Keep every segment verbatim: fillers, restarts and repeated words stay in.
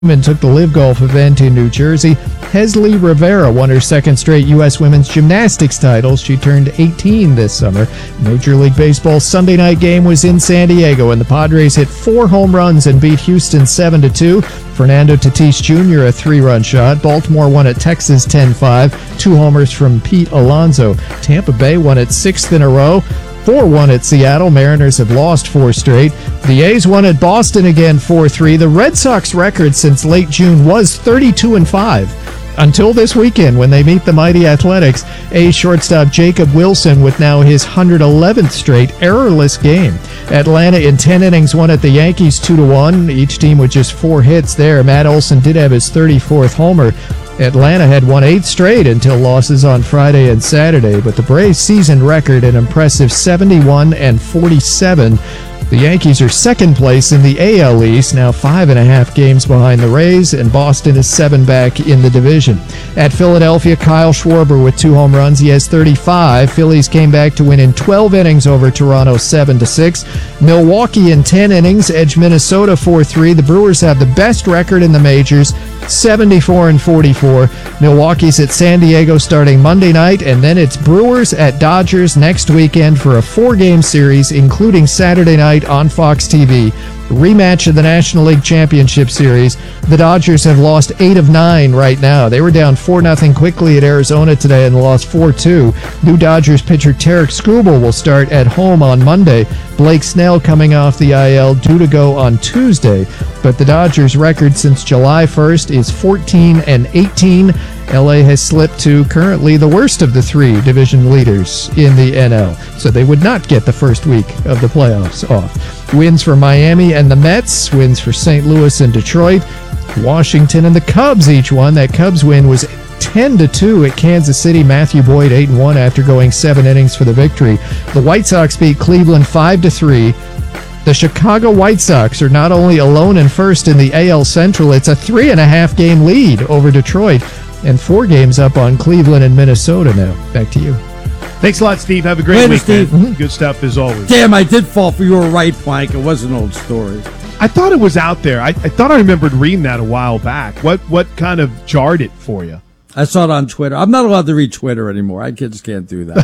And took the Live Golf event in New Jersey. Hesley Rivera won her second straight U S women's gymnastics title. She turned eighteen this summer. Major League Baseball's Sunday night game was in San Diego, and the Padres hit four home runs and beat Houston seven to two. Fernando Tatis Junior a three-run shot. Baltimore won at Texas ten five. Two homers from Pete Alonso. Tampa Bay won its sixth in a row. four one at Seattle. Mariners have lost four straight. The A's won at Boston again four three. The Red Sox record since late June was thirty-two and five. Until this weekend when they meet the mighty Athletics. A's shortstop Jacob Wilson with now his one hundred eleventh straight errorless game. Atlanta in ten innings won at the Yankees two to one. Each team with just four hits there. Matt Olson did have his thirty-fourth homer. Atlanta had won eight straight until losses on Friday and Saturday, but the Braves' season record an impressive seventy-one and forty-seven. The Yankees are second place in the A L East, now five and a half games behind the Rays, and Boston is seven back in the division. At Philadelphia, Kyle Schwarber with two home runs. He has thirty-five. Phillies came back to win in twelve innings over Toronto seven to six. Milwaukee in ten innings edged Minnesota four three. The Brewers have the best record in the majors, seventy-four and forty-four. Milwaukee's at San Diego starting Monday night, and then it's Brewers at Dodgers next weekend for a four-game series, including Saturday night on Fox T V. Rematch of the National League Championship Series. The Dodgers have lost eight of nine right now. They were down four nothing quickly at Arizona today and lost four two. New Dodgers pitcher Tarek Skubal will start at home on Monday. Blake Snell coming off the I L, due to go on Tuesday. But the Dodgers' record since July first is fourteen and eighteen. L A has slipped to currently the worst of the three division leaders in the N L, so they would not get the first week of the playoffs off. Wins for Miami and the Mets, wins for Saint Louis and Detroit. Washington and the Cubs each won. That Cubs win was ten to two at Kansas City. Matthew Boyd eight and one after going seven innings for the victory. The White Sox beat Cleveland five to three. The Chicago White Sox are not only alone in first in the A L Central, it's a three and a half game lead over Detroit, and four games up on Cleveland and Minnesota now. Back to you. Thanks a lot, Steve. Have a great Later, week, Steve. Mm-hmm. Good stuff as always. Damn, I did fall for your right, Plank. It was an old story. I thought it was out there. I, I thought I remembered reading that a while back. What what kind of jarred it for you? I saw it on Twitter. I'm not allowed to read Twitter anymore. I just can't do that.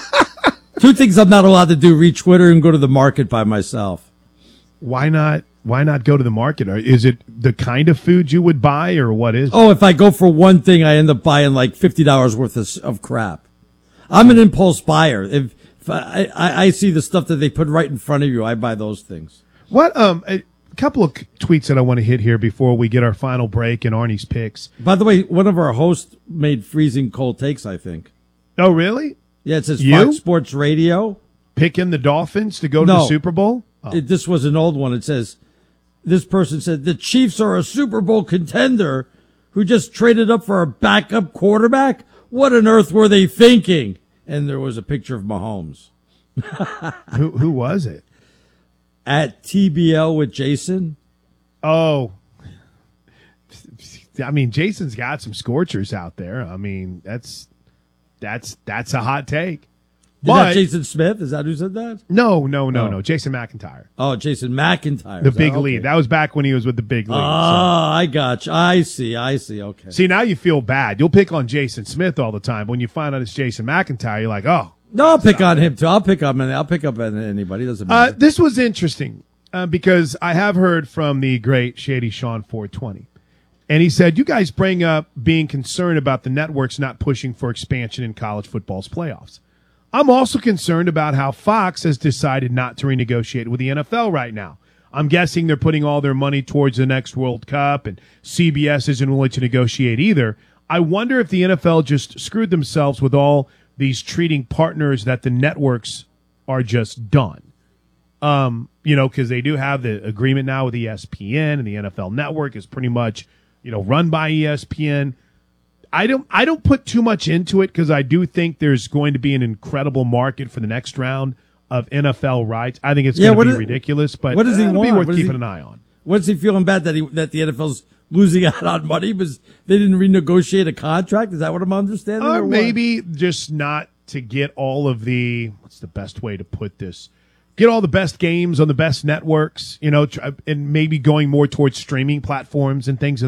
Two things I'm not allowed to do: read Twitter and go to the market by myself. Why not? Why not go to the market? Is it the kind of food you would buy, or what is it? Oh, if I go for one thing, I end up buying like fifty dollars worth of, of crap. I'm an impulse buyer. If, if I, I, I see the stuff that they put right in front of you, I buy those things. What? Um, a couple of tweets that I want to hit here before we get our final break and Arnie's picks. By the way, one of our hosts made freezing cold takes, I think. Oh, really? Yeah, it says You? Fox Sports Radio. Picking the Dolphins to go to No. the Super Bowl? Oh. It, this was an old one. It says, this person said, the Chiefs are a Super Bowl contender who just traded up for a backup quarterback? What on earth were they thinking? And there was a picture of Mahomes. who who was it? At T B L with Jason. Oh. I mean, Jason's got some scorchers out there. I mean, that's that's that's a hot take. Is But, that Jason Smith? Is that who said that? No, no, no, Oh. no. Jason McIntyre. Oh, Jason McIntyre. The Is that- big okay. lead. That was back when he was with the big lead. Oh, so. I got you. I see. I see. Okay. See, now you feel bad. You'll pick on Jason Smith all the time. When you find out it's Jason McIntyre, you're like, oh. No, I'll pick on him too. I'll pick up. I'll pick up on anybody. Doesn't matter. Uh, this was interesting uh, because I have heard from the great Shady Sean four twenty. And he said, you guys bring up being concerned about the networks not pushing for expansion in college football's playoffs. I'm also concerned about how Fox has decided not to renegotiate with the N F L right now. I'm guessing they're putting all their money towards the next World Cup, and C B S isn't willing to negotiate either. I wonder if the N F L just screwed themselves with all these treating partners that the networks are just done. Um, you know, because they do have the agreement now with E S P N, and the N F L Network is pretty much, you know, run by E S P N. I don't I don't put too much into it because I do think there's going to be an incredible market for the next round of N F L rights. I think it's Yeah, going what to be is- ridiculous, but what does he it'll be want? worth What does keeping he- an eye on. What's he feeling bad that he that the N F L's losing out on money because they didn't renegotiate a contract? Is that what I'm understanding? Or or what? maybe just not to get all of the, what's the best way to put this, get all the best games on the best networks, you know, tr- and maybe going more towards streaming platforms and things of